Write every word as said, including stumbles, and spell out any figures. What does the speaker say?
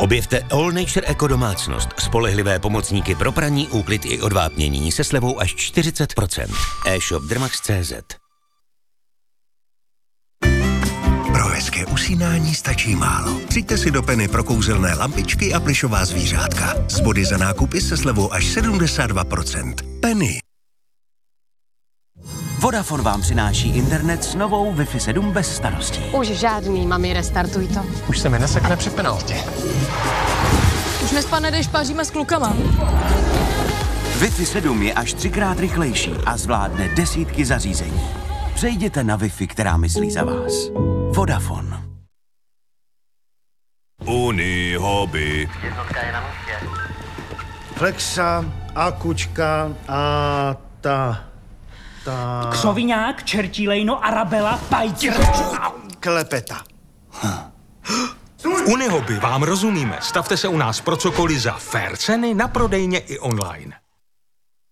Objevte All Nature Eco domácnost. Spolehlivé pomocníky pro praní, úklid i odvápnění se slevou až čtyřicet procent. E-shop Dermax tečka cé zet. Pro hezké usínání stačí málo. Přijďte si do Penny pro kouzelné lampičky a plyšová zvířátka. S body za nákupy se slevou až sedmdesát dva procent. Penny. Vodafone vám přináší internet s novou Wi-Fi sedm bez starostí. Už žádný, mami, restartuj to. Už se mi nesekne při penaltě. Už nespadne, když paříme s klukama. Wi-Fi sedm je až třikrát rychlejší a zvládne desítky zařízení. Přejděte na Wi-Fi, která myslí za vás. Vodafone. Uni hobby. Jednotka je na místě. Flexa, akučka a ta... ta... Křoviňák, čertílejno, arabela, pajtěr... Klepeta. V Unihobby vám rozumíme. Stavte se u nás pro cokoliv za fair ceny na prodejně i online.